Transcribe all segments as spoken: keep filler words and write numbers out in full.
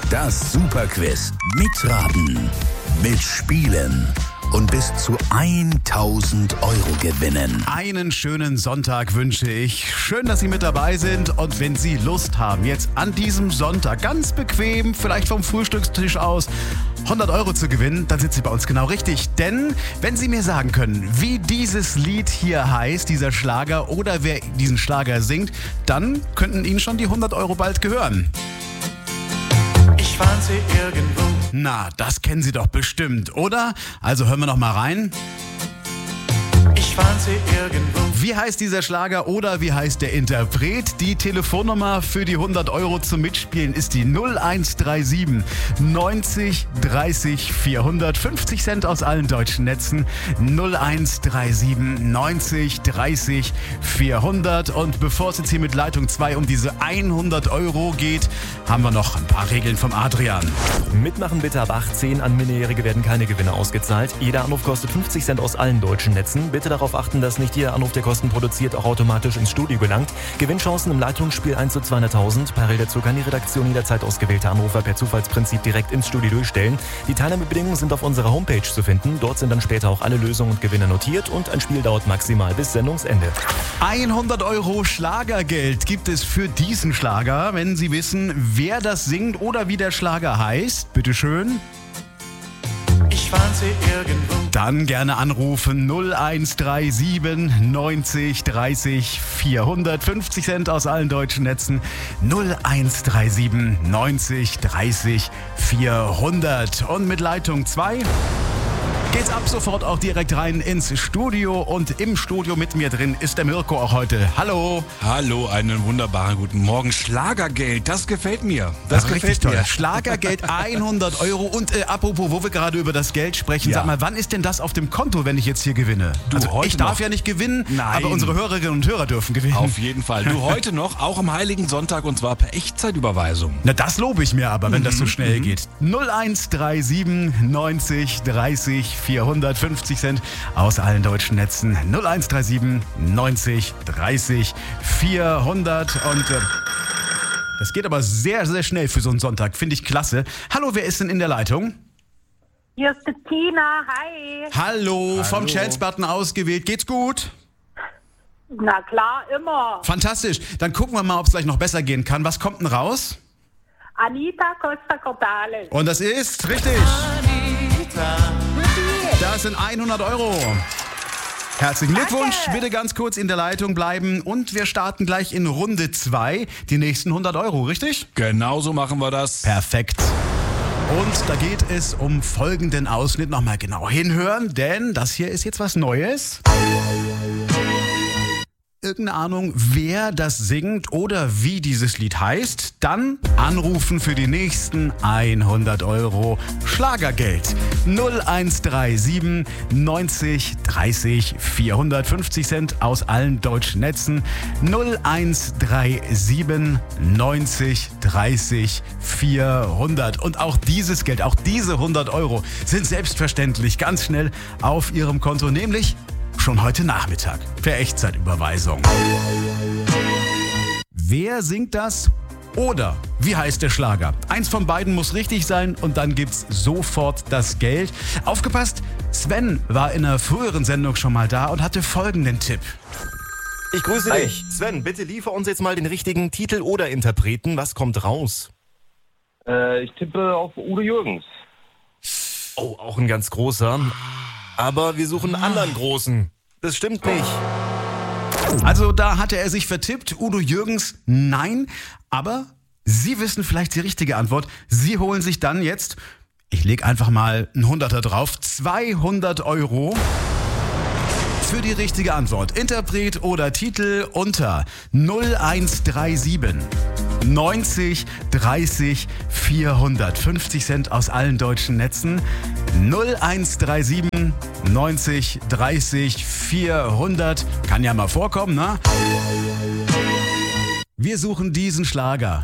Das Superquiz. Mitraten, mitspielen und bis zu tausend Euro gewinnen. Einen schönen Sonntag wünsche ich. Schön, dass Sie mit dabei sind. Und wenn Sie Lust haben, jetzt an diesem Sonntag ganz bequem, vielleicht vom Frühstückstisch aus, hundert Euro zu gewinnen, dann sind Sie bei uns genau richtig. Denn wenn Sie mir sagen können, wie dieses Lied hier heißt, dieser Schlager, oder wer diesen Schlager singt, dann könnten Ihnen schon die hundert Euro bald gehören. Ich fand sie irgendwo. Na, das kennen Sie doch bestimmt, oder? Also hören wir noch mal rein. Ich fand sie irgendwo. Wie heißt dieser Schlager oder wie heißt der Interpret? Die Telefonnummer für die hundert Euro zum Mitspielen ist die null eins drei sieben neunzig dreißig vierhundert. fünfzig Cent aus allen deutschen Netzen. null eins drei sieben neunzig dreißig vierhundert. Und bevor es jetzt hier mit Leitung zwei um diese hundert Euro geht, haben wir noch ein paar Regeln vom Adrian. Mitmachen bitte ab achtzehn. An Minderjährige werden keine Gewinne ausgezahlt. Jeder Anruf kostet fünfzig Cent aus allen deutschen Netzen. Bitte darauf achten, dass nicht jeder Anruf, der Kosten produziert, auch automatisch ins Studio gelangt. Gewinnchancen im Leitungsspiel eins zu zweihunderttausend. Parallel dazu kann die Redaktion jederzeit ausgewählte Anrufer per Zufallsprinzip direkt ins Studio durchstellen. Die Teilnahmebedingungen sind auf unserer Homepage zu finden. Dort sind dann später auch alle Lösungen und Gewinne notiert und ein Spiel dauert maximal bis Sendungsende. hundert Euro Schlagergeld gibt es für diesen Schlager. Wenn Sie wissen, wer das singt oder wie der Schlager heißt, bitteschön. Ich fand sie irgendwo. Dann gerne anrufen null eins drei sieben neunzig dreißig vierhundert. fünfzig Cent aus allen deutschen Netzen. null eins drei sieben neunzig dreißig vierhundert. Und mit Leitung zwei geht's ab sofort auch direkt rein ins Studio. Und im Studio mit mir drin ist der Mirko auch heute. Hallo. Hallo, einen wunderbaren guten Morgen. Schlagergeld, das gefällt mir. Das Ach, gefällt richtig mir. toll. Schlagergeld hundert Euro. Und äh, apropos, wo wir gerade über das Geld sprechen, Ja. sag mal, wann ist denn das auf dem Konto, wenn ich jetzt hier gewinne? Du, also heute ich darf noch. ja nicht gewinnen, Nein. aber unsere Hörerinnen und Hörer dürfen gewinnen. Auf jeden Fall. Du heute noch, auch am Heiligen Sonntag, und zwar per Echtzeitüberweisung. Na, das lobe ich mir aber, wenn das so schnell geht. null eins drei sieben neunzig dreißig vierhundert. fünfzig Cent aus allen deutschen Netzen. null eins drei sieben neunzig dreißig vierhundert. Und äh, das geht aber sehr, sehr schnell für so einen Sonntag. Finde ich klasse. Hallo, wer ist denn in der Leitung? Hier ist die Tina, hi. Hallo, vom Chance-Button ausgewählt. Geht's gut? Na klar, immer. Fantastisch. Dann gucken wir mal, ob es gleich noch besser gehen kann. Was kommt denn raus? Anita Costa Cortales. Und das ist richtig. Das sind hundert Euro. Herzlichen Glückwunsch. Danke. Bitte ganz kurz in der Leitung bleiben. Und wir starten gleich in Runde zwei. Die nächsten hundert Euro, richtig? Genau so machen wir das. Perfekt. Und da geht es um folgenden Ausschnitt. Nochmal genau hinhören, denn das hier ist jetzt was Neues. Irgendeine Ahnung, wer das singt oder wie dieses Lied heißt, dann anrufen für die nächsten hundert Euro Schlagergeld. null eins drei sieben neunzig dreißig vierhundert. fünfzig Cent aus allen deutschen Netzen. null eins drei sieben neunzig dreißig vierhundert. Und auch dieses Geld, auch diese hundert Euro sind selbstverständlich ganz schnell auf Ihrem Konto, nämlich schon heute Nachmittag per Echtzeitüberweisung. Wer singt das? Oder wie heißt der Schlager? Eins von beiden muss richtig sein und dann gibt's sofort das Geld. Aufgepasst, Sven war in einer früheren Sendung schon mal da und hatte folgenden Tipp. Ich grüße dich. Sven, bitte liefer uns jetzt mal den richtigen Titel oder Interpreten. Was kommt raus? Äh, ich tippe auf Udo Jürgens. Oh, auch ein ganz großer. Aber wir suchen einen anderen großen. Das stimmt nicht. Also da hatte er sich vertippt. Udo Jürgens, nein. Aber Sie wissen vielleicht die richtige Antwort. Sie holen sich dann jetzt, ich leg einfach mal einen Hunderter drauf, zweihundert Euro für die richtige Antwort. Interpret oder Titel unter null eins drei sieben neunzig dreißig vierhundert. fünfzig Cent aus allen deutschen Netzen. null eins drei sieben neunzig dreißig vierhundert. Kann ja mal vorkommen, ne? Wir suchen diesen Schlager.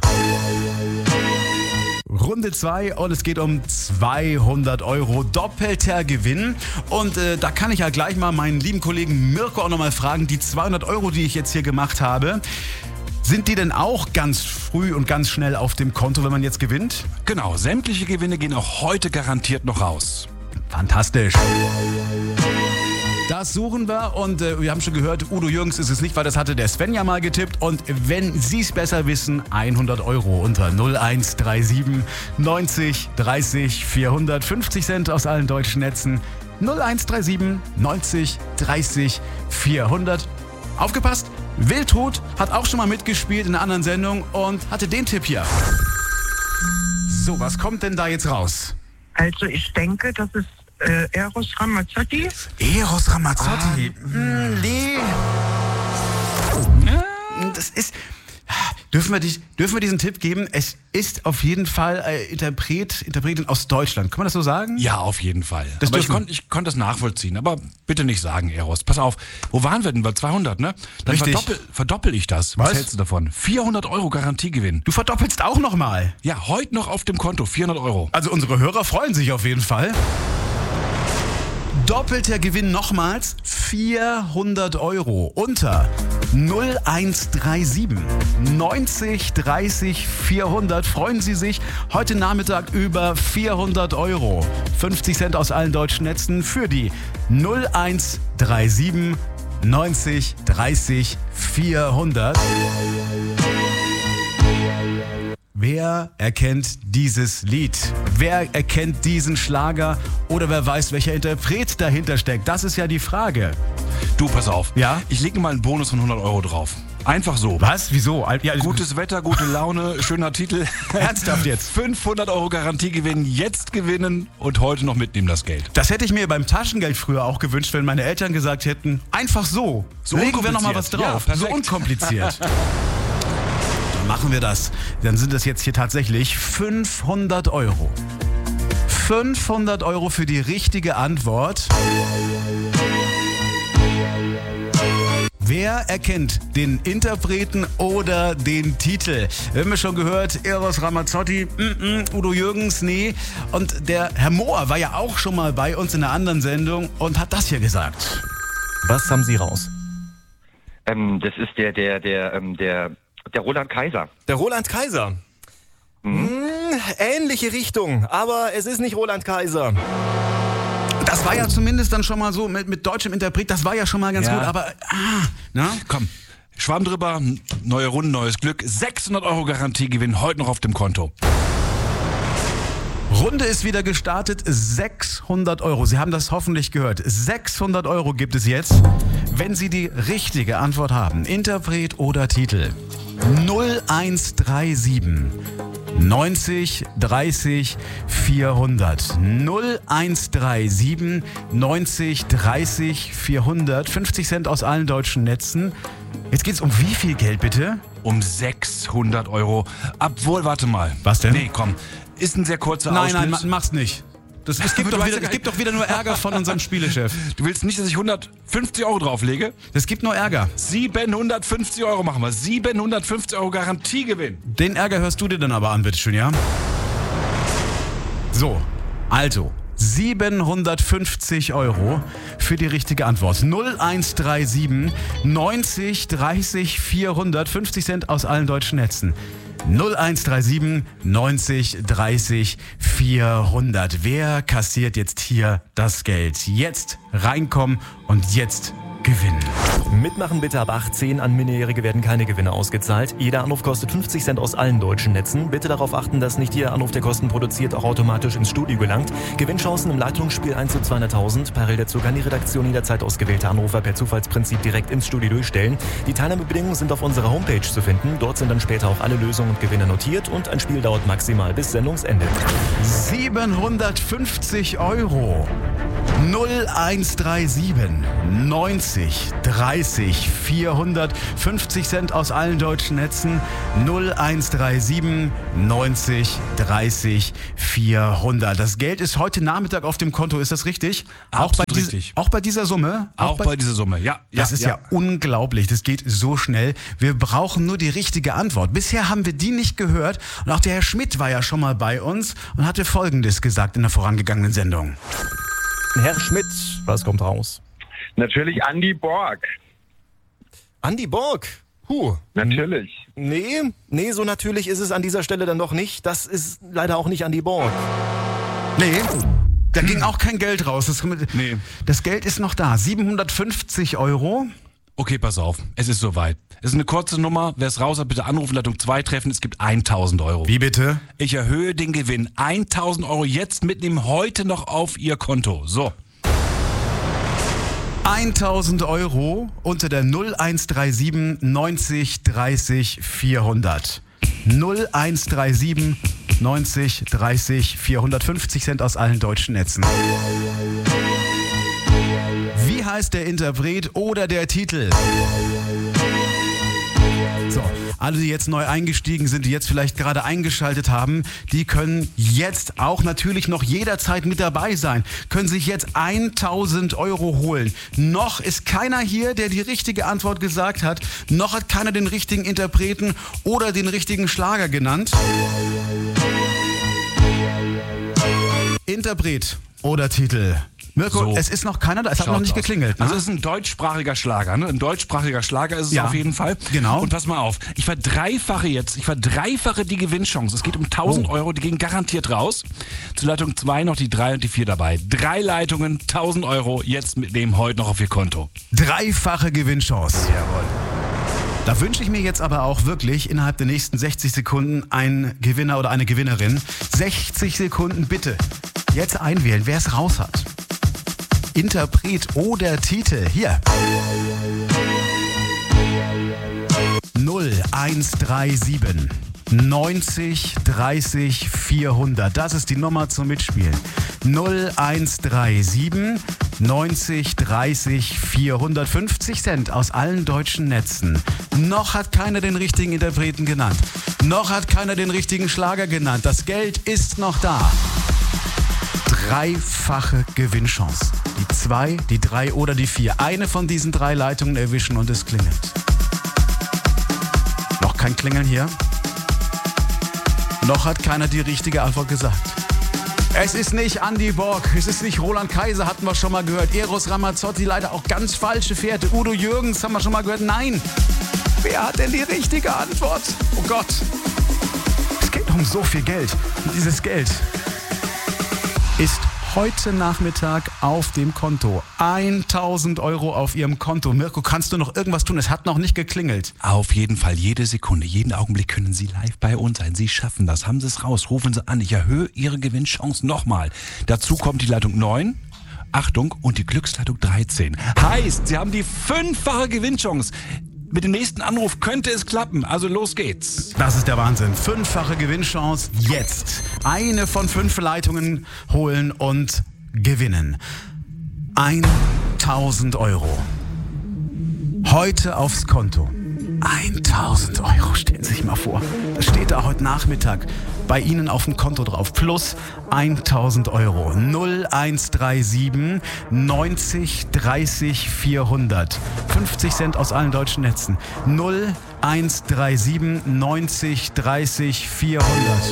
Runde zwei und es geht um zweihundert Euro, doppelter Gewinn. Und äh, da kann ich ja gleich mal meinen lieben Kollegen Mirko auch nochmal fragen, die zweihundert Euro, die ich jetzt hier gemacht habe, Sind die denn auch ganz früh und ganz schnell auf dem Konto, wenn man jetzt gewinnt? Genau, sämtliche Gewinne gehen auch heute garantiert noch raus. Fantastisch. Das suchen wir und äh, wir haben schon gehört, Udo Jürgens ist es nicht, weil das hatte der Sven ja mal getippt. Und wenn Sie es besser wissen, hundert Euro unter null eins drei sieben neunzig dreißig vierhundert, fünfzig Cent aus allen deutschen Netzen. null eins drei sieben neunzig dreißig vierhundert. Aufgepasst, Wildhut hat auch schon mal mitgespielt in einer anderen Sendung und hatte den Tipp hier. So, was kommt denn da jetzt raus? Also ich denke, das ist äh, Eros Ramazzotti. Eros Ramazzotti? Ah, mh, nee. Das ist... Dürfen wir, dich, dürfen wir diesen Tipp geben? Es ist auf jeden Fall äh, Interpret, Interpretin aus Deutschland. Kann man das so sagen? Ja, auf jeden Fall. Das aber ich dürfen- konnte ich konnt das nachvollziehen. Aber bitte nicht sagen, Eros. Pass auf, wo waren wir denn? Bei zweihundert, ne? Dann Richtig. verdoppel, verdoppel ich das. Was, Was? hältst du davon? vierhundert Euro Garantiegewinn. Du verdoppelst auch nochmal. Ja, heute noch auf dem Konto, vierhundert Euro. Also unsere Hörer freuen sich auf jeden Fall. Doppelter Gewinn nochmals, vierhundert Euro unter null eins drei sieben neunzig dreißig vierhundert. Freuen Sie sich heute Nachmittag über vierhundert Euro. fünfzig Cent aus allen deutschen Netzen für die null eins drei sieben neunzig dreißig vierhundert. Wer erkennt dieses Lied? Wer erkennt diesen Schlager? Oder wer weiß, welcher Interpret dahinter steckt? Das ist ja die Frage. Du, pass auf. Ja? Ich lege mal einen Bonus von hundert Euro drauf. Einfach so. Was? Wieso? Ja, Gutes Wetter, gute Laune, schöner Titel. Ernsthaft jetzt? fünfhundert Euro Garantiegewinn, jetzt gewinnen und heute noch mitnehmen das Geld. Das hätte ich mir beim Taschengeld früher auch gewünscht, wenn meine Eltern gesagt hätten, einfach so. So legen wir noch mal was unkompliziert. drauf. Ja, so perfekt. unkompliziert. Dann machen wir das. Dann sind das jetzt hier tatsächlich fünfhundert Euro. fünfhundert Euro für die richtige Antwort. Wer erkennt den Interpreten oder den Titel? Wir haben ja schon gehört, Eros Ramazzotti, mm -mm, Udo Jürgens, nee. Und der Herr Mohr war ja auch schon mal bei uns in einer anderen Sendung und hat das hier gesagt. Was haben Sie raus? Ähm, das ist der, der, der, ähm, der, der Roland Kaiser. Der Roland Kaiser. Hm, ähnliche Richtung, aber es ist nicht Roland Kaiser. Das war ja zumindest dann schon mal so mit, mit deutschem Interpret, das war ja schon mal ganz Ja. gut, aber ah, na? Komm, Schwamm drüber, neue Runde, neues Glück. sechshundert Euro Garantiegewinn heute noch auf dem Konto. Runde ist wieder gestartet, sechshundert Euro. Sie haben das hoffentlich gehört. sechshundert Euro gibt es jetzt, wenn Sie die richtige Antwort haben. Interpret oder Titel. null eins drei sieben neunzig dreißig vierhundert. null eins drei sieben neunzig dreißig vierhundert. fünfzig Cent aus allen deutschen Netzen. Jetzt geht's um wie viel Geld bitte? Um sechshundert Euro. Obwohl, warte mal. Was denn? Nee, komm. Ist ein sehr kurzer Nein, nein, Ausschnitt. ma- mach's nicht. Das, es, Aber gibt du doch weißt wieder, ja es gar gibt doch wieder nur Ärger von unserem Spielechef. Du willst nicht, dass ich hundertfünfzig Euro drauflege? Es gibt nur Ärger. siebenhundertfünfzig Euro machen wir. siebenhundertfünfzig Euro Garantiegewinn. Den Ärger hörst du dir dann aber an, bitteschön, ja? So, also siebenhundertfünfzig Euro für die richtige Antwort. null eins drei sieben neunzig dreißig vierhundert. fünfzig Cent aus allen deutschen Netzen. null eins drei sieben neunzig dreißig vierhundert. Wer kassiert jetzt hier das Geld? Jetzt reinkommen und jetzt gewinnen. Mitmachen bitte ab achtzehn. An Minderjährige werden keine Gewinne ausgezahlt. Jeder Anruf kostet fünfzig Cent aus allen deutschen Netzen. Bitte darauf achten, dass nicht Ihr Anruf, der Kosten produziert, auch automatisch ins Studio gelangt. Gewinnchancen im Leitungsspiel eins zu zweihunderttausend. Parallel dazu kann die Redaktion jederzeit ausgewählte Anrufer per Zufallsprinzip direkt ins Studio durchstellen. Die Teilnahmebedingungen sind auf unserer Homepage zu finden. Dort sind dann später auch alle Lösungen und Gewinne notiert und ein Spiel dauert maximal bis Sendungsende. siebenhundertfünfzig Euro. null eins drei sieben neunzig dreißig vierhundert. fünfzig Cent aus allen deutschen Netzen. null eins drei sieben neunzig dreißig vierhundert. Das Geld ist heute Nachmittag auf dem Konto, ist das richtig? Auch bei, Absolut dies- richtig. auch bei dieser Summe? Auch bei dieser Summe, ja. Das ja, ist ja. unglaublich, das geht so schnell. Wir brauchen nur die richtige Antwort. Bisher haben wir die nicht gehört und auch der Herr Schmidt war ja schon mal bei uns und hatte Folgendes gesagt in der vorangegangenen Sendung. Herr Schmidt, was kommt raus? Natürlich Andy Borg. Andi Borg. Puh. Natürlich. Nee, nee, so natürlich ist es an dieser Stelle dann doch nicht. Das ist leider auch nicht Andy Borg. Nee, da ging auch kein Geld raus. Das, Nee. das Geld ist noch da. siebenhundertfünfzig Euro. Okay, pass auf. Es ist soweit. Es ist eine kurze Nummer. Wer es raus hat, bitte anrufen, Leitung zwei treffen. Es gibt tausend Euro. Wie bitte? Ich erhöhe den Gewinn. tausend Euro jetzt mitnehmen, heute noch auf Ihr Konto. So. tausend Euro unter der null eins drei sieben neunzig dreißig vierhundert. null eins drei sieben neunzig dreißig vierhundert. fünfzig Cent aus allen deutschen Netzen. Wie heißt der Interpret oder der Titel? So, alle, die jetzt neu eingestiegen sind, die jetzt vielleicht gerade eingeschaltet haben, die können jetzt auch natürlich noch jederzeit mit dabei sein, können sich jetzt tausend Euro holen. Noch ist keiner hier, der die richtige Antwort gesagt hat, noch hat keiner den richtigen Interpreten oder den richtigen Schlager genannt. Interpret oder Titel? Mirko, So. es ist noch keiner da, es hat noch Schaut's nicht aus. geklingelt. Ne? Also es ist ein deutschsprachiger Schlager, ne? Ein deutschsprachiger Schlager ist es Ja, auf jeden Fall. genau. Und pass mal auf, ich verdreifache jetzt, ich verdreifache die Gewinnchance. Es geht um tausend Oh. Euro, die gehen garantiert raus. Zu Leitung zwei noch die drei und die vier dabei. Drei Leitungen, tausend Euro, jetzt mitnehmen, heute noch auf Ihr Konto. Dreifache Gewinnchance. Jawohl. Da wünsche ich mir jetzt aber auch wirklich innerhalb der nächsten sechzig Sekunden einen Gewinner oder eine Gewinnerin. sechzig Sekunden bitte. Jetzt einwählen, wer es raus hat. Interpret oder Titel. Hier. null eins drei sieben neunzig dreißig vierhundert. Das ist die Nummer zum Mitspielen. null eins drei sieben neunzig dreißig vierhundert. fünfzig Cent aus allen deutschen Netzen. Noch hat keiner den richtigen Interpreten genannt. Noch hat keiner den richtigen Schlager genannt. Das Geld ist noch da. Dreifache Gewinnchance. Die zwei, die drei oder die vier. Eine von diesen drei Leitungen erwischen und es klingelt. Noch kein Klingeln hier. Noch hat keiner die richtige Antwort gesagt. Es ist nicht Andy Borg, es ist nicht Roland Kaiser, hatten wir schon mal gehört. Eros Ramazzotti, leider auch ganz falsche Fährte. Udo Jürgens haben wir schon mal gehört. Nein, wer hat denn die richtige Antwort? Oh Gott, es geht um so viel Geld. Und dieses Geld ist heute Nachmittag auf dem Konto. tausend Euro auf Ihrem Konto. Mirko, kannst du noch irgendwas tun? Es hat noch nicht geklingelt. Auf jeden Fall, jede Sekunde, jeden Augenblick können Sie live bei uns sein. Sie schaffen das, haben Sie es raus, rufen Sie an. Ich erhöhe Ihre Gewinnchance nochmal. Dazu kommt die Leitung neun. Achtung, und die Glücksleitung dreizehn. Heißt, Sie haben die fünffache Gewinnchance. Mit dem nächsten Anruf könnte es klappen. Also los geht's. Das ist der Wahnsinn. Fünffache Gewinnchance jetzt. Eine von fünf Leitungen holen und gewinnen. tausend Euro. Heute aufs Konto. tausend Euro, stellen Sie sich mal vor. Das steht da heute Nachmittag bei Ihnen auf dem Konto drauf. Plus tausend Euro. null eins drei sieben neunzig dreißig vierhundert. fünfzig Cent aus allen deutschen Netzen. null eins drei sieben neunzig dreißig vierhundert.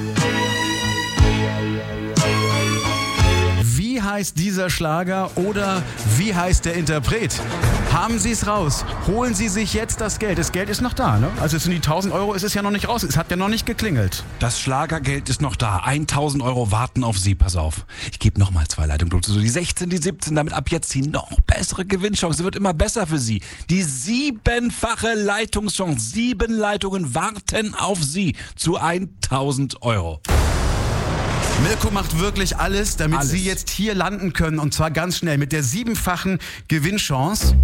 Wie heißt dieser Schlager oder wie heißt der Interpret? Haben Sie es raus? Holen Sie sich jetzt das Geld. Das Geld ist noch da, ne? Also es sind die tausend Euro, ist es ja noch nicht raus. Es hat ja noch nicht geklingelt. Das Schlagergeld ist noch da. tausend Euro warten auf Sie. Pass auf. Ich gebe nochmal zwei Leitungen durch. So die sechzehn, die siebzehn, damit ab jetzt die noch bessere Gewinnchance. Wird immer besser für Sie. Die siebenfache Leitungschance. Sieben Leitungen warten auf Sie zu tausend Euro. Mirko macht wirklich alles, damit Alles. Sie jetzt hier landen können. Und zwar ganz schnell mit der siebenfachen Gewinnchance.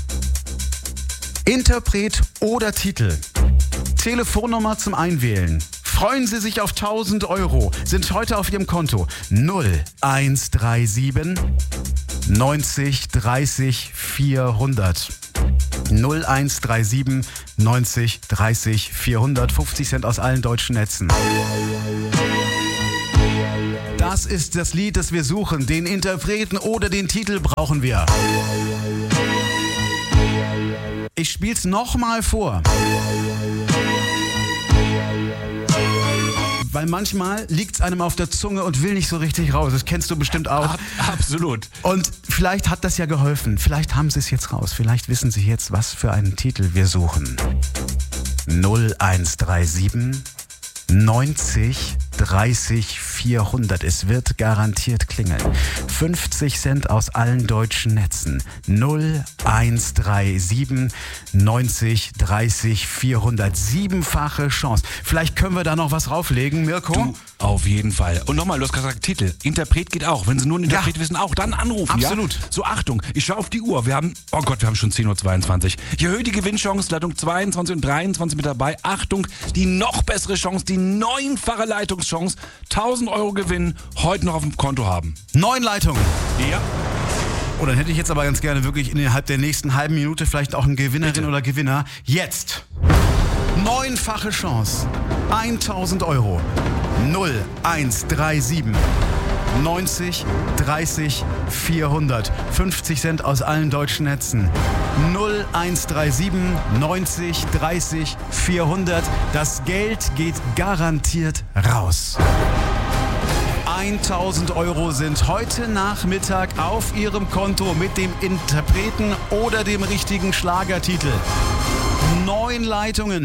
Interpret oder Titel. Telefonnummer zum Einwählen. Freuen Sie sich auf tausend Euro. Sind heute auf Ihrem Konto. null eins drei sieben neunzig dreißig vierhundert. null eins drei sieben neunzig dreißig vierhundert. fünfzig Cent aus allen deutschen Netzen. Das ist das Lied, das wir suchen. Den Interpreten oder den Titel brauchen wir. Ich spiel's nochmal vor. Weil weil manchmal liegt es einem auf der Zunge und will nicht so richtig raus. Das kennst du bestimmt auch. Ab, absolut. Und vielleicht hat das ja geholfen. Vielleicht haben sie es jetzt raus. Vielleicht wissen sie jetzt, was für einen Titel wir suchen. null eins drei sieben neunzig dreißig vierhundert. Es wird garantiert klingeln. fünfzig Cent aus allen deutschen Netzen. null eins drei sieben neunzig dreißig vierhundert. Siebenfache Chance. Vielleicht können wir da noch was rauflegen, Mirko? Du, auf jeden Fall. Und nochmal, du hast gesagt, Titel. Interpret geht auch. Wenn Sie nur einen Interpret Ja. wissen, auch. Dann anrufen, Absolut. ja? So, Achtung. Ich schaue auf die Uhr. Wir haben, oh Gott, wir haben schon zehn Uhr zweiundzwanzig. Ich erhöhe die Gewinnchance. Leitung zweiundzwanzig und dreiundzwanzig mit dabei. Achtung, die noch bessere Chance, die neunfache Leitungschance. tausend Euro Gewinn heute noch auf dem Konto haben. Neun Leitungen. Ja. Oh, dann hätte ich jetzt aber ganz gerne wirklich innerhalb der nächsten halben Minute vielleicht auch eine Gewinnerin Bitte. oder Gewinner. Jetzt. Neunfache Chance. tausend Euro. null eins drei sieben neunzig dreißig vierhundert. fünfzig Cent aus allen deutschen Netzen. null eins drei sieben neunzig dreißig vierhundert. Das Geld geht garantiert raus. tausend Euro sind heute Nachmittag auf Ihrem Konto mit dem Interpreten oder dem richtigen Schlagertitel. Neun Leitungen.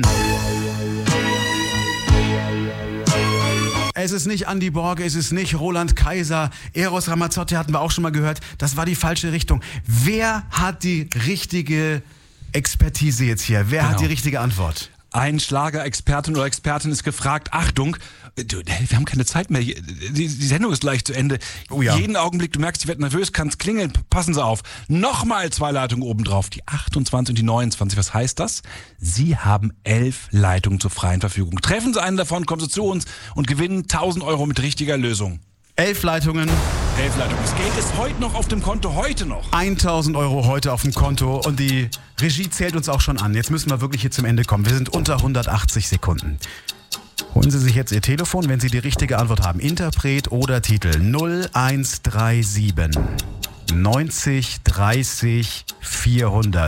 Es ist nicht Andi Borg, es ist nicht Roland Kaiser, Eros Ramazzotti hatten wir auch schon mal gehört. Das war die falsche Richtung. Wer hat die richtige Expertise jetzt hier? Wer Genau. hat die richtige Antwort? Ein Schlagerexpertin oder Expertin ist gefragt. Achtung, du, wir haben keine Zeit mehr. Die, die Sendung ist gleich zu Ende. Oh ja. Jeden Augenblick, du merkst, ich werde nervös, kann es klingeln. Passen Sie auf. Nochmal zwei Leitungen obendrauf. Die achtundzwanzig und die neunundzwanzig. Was heißt das? Sie haben elf Leitungen zur freien Verfügung. Treffen Sie einen davon, kommen Sie zu uns und gewinnen tausend Euro mit richtiger Lösung. Elf Leitungen. Elf Leitungen. Das Geld ist heute noch auf dem Konto. Heute noch. tausend Euro heute auf dem Konto und die Regie zählt uns auch schon an. Jetzt müssen wir wirklich hier zum Ende kommen. Wir sind unter hundertachtzig Sekunden. Holen Sie sich jetzt Ihr Telefon, wenn Sie die richtige Antwort haben. Interpret oder Titel null eins drei sieben neunzig dreißig vierhundert.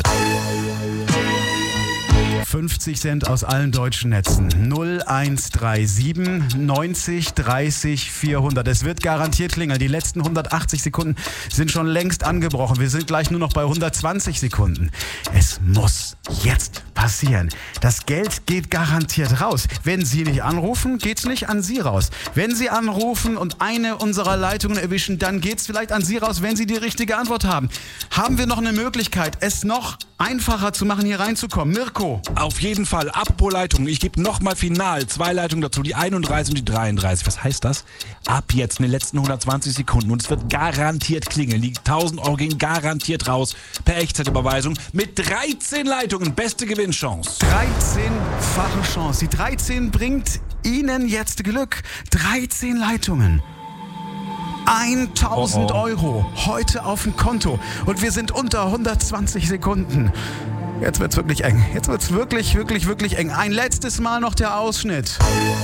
fünfzig Cent aus allen deutschen Netzen. null eins drei sieben neunzig dreißig vierhundert. Es wird garantiert klingeln. Die letzten hundertachtzig Sekunden sind schon längst angebrochen. Wir sind gleich nur noch bei hundertzwanzig Sekunden. Es muss jetzt passieren. Das Geld geht garantiert raus. Wenn Sie nicht anrufen, geht's nicht an Sie raus. Wenn Sie anrufen und eine unserer Leitungen erwischen, dann geht's vielleicht an Sie raus, wenn Sie die richtige Antwort haben. Haben wir noch eine Möglichkeit, es noch einfacher zu machen, hier reinzukommen? Mirko. Auf jeden Fall. Apropos Leitungen. Ich gebe nochmal final zwei Leitungen dazu. Die einunddreißig und die dreiunddreißig. Was heißt das? Ab jetzt in den letzten hundertzwanzig Sekunden. Und es wird garantiert klingeln. Die tausend Euro gehen garantiert raus. Per Echtzeitüberweisung. Mit dreizehn Leitungen. Beste Gewinnchance. dreizehnfache Chance. Die dreizehn bringt Ihnen jetzt Glück. dreizehn Leitungen. tausend Oh, oh. Euro heute auf dem Konto. Und wir sind unter hundertzwanzig Sekunden. Jetzt wird's wirklich eng. Jetzt wird's wirklich, wirklich, wirklich eng. Ein letztes Mal noch der Ausschnitt.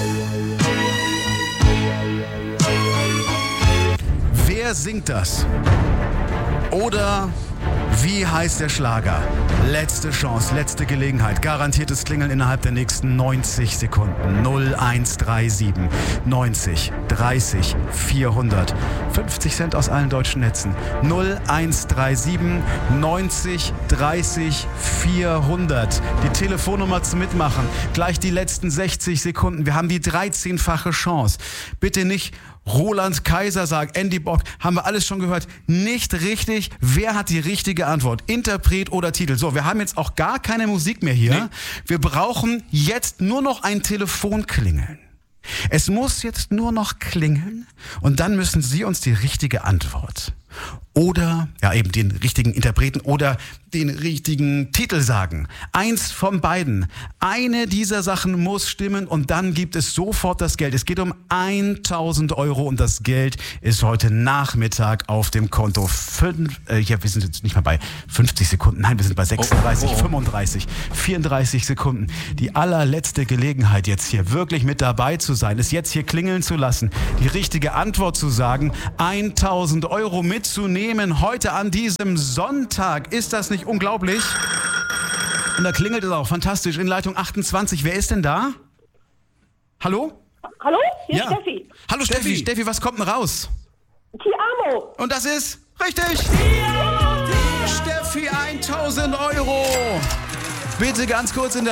Wer singt das? Oder wie heißt der Schlager? Letzte Chance, letzte Gelegenheit. Garantiertes Klingeln innerhalb der nächsten neunzig Sekunden. null eins drei sieben neunzig dreißig vierhundert. fünfzig Cent aus allen deutschen Netzen. null eins drei sieben neunzig dreißig vierhundert. Die Telefonnummer zum Mitmachen. Gleich die letzten sechzig Sekunden. Wir haben die dreizehnfache Chance. Bitte nicht Roland Kaiser sagt, Andy Borg, haben wir alles schon gehört. Nicht richtig. Wer hat die richtige Antwort? Interpret oder Titel? So, wir haben jetzt auch gar keine Musik mehr hier. Nee. Wir brauchen jetzt nur noch ein Telefonklingeln. Es muss jetzt nur noch klingeln und dann müssen Sie uns die richtige Antwort oder ja eben den richtigen Interpreten oder den richtigen Titel sagen. Eins von beiden. Eine dieser Sachen muss stimmen und dann gibt es sofort das Geld. Es geht um tausend Euro und das Geld ist heute Nachmittag auf dem Konto. Fünf, äh, ja, wir sind jetzt nicht mal bei fünfzig Sekunden. Nein, wir sind bei sechsunddreißig, oh, oh, oh. fünfunddreißig, vierunddreißig Sekunden. Die allerletzte Gelegenheit jetzt hier wirklich mit dabei zu sein, ist jetzt hier klingeln zu lassen, die richtige Antwort zu sagen, tausend Euro mitzunehmen heute an diesem Sonntag. Ist das nicht unglaublich? Und da klingelt es auch fantastisch in Leitung achtundzwanzig. Wer ist denn da? Hallo? Hallo? Hier Ja. ist Steffi. Hallo Steffi. Steffi. Steffi, was kommt denn raus? Ti amo. Und das ist richtig. Steffi, tausend Euro. Bitte ganz kurz in der